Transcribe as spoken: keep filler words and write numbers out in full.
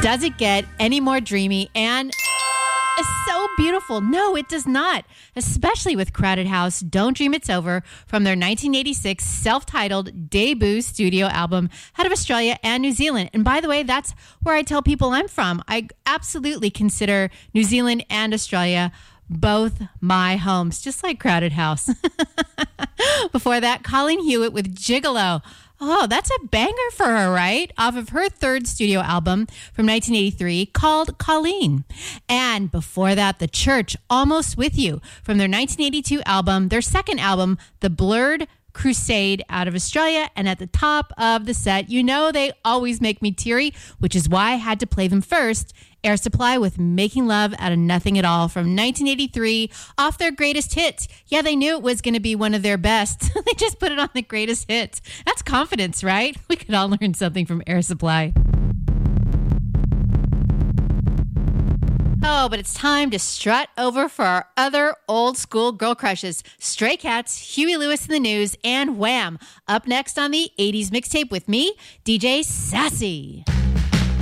Does it get any more dreamy and so beautiful? No, it does not. Especially with Crowded House, Don't Dream It's Over from their nineteen eighty-six self-titled debut studio album out of Australia and New Zealand. And by the way, that's where I tell people I'm from. I absolutely consider New Zealand and Australia both my homes, just like Crowded House. Before that, Colleen Hewitt with Gigolo. Oh, that's a banger for her, right? Off of her third studio album from nineteen eighty-three called Colleen. And before that, The Church, Almost With You from their nineteen eighty-two album, their second album, The Blurred Crusade out of Australia. And at the top of the set, you know they always make me teary, which is why I had to play them first. Air Supply with Making Love Out of Nothing at All from nineteen eighty-three off their greatest hits. Yeah, they knew it was going to be one of their best. They just put it on the greatest hits. That's confidence, right? We could all learn something from Air Supply. Oh, but it's time to strut over for our other old school girl crushes. Stray Cats, Huey Lewis in the News, and Wham! Up next on the eighties mixtape with me, D J Sassy.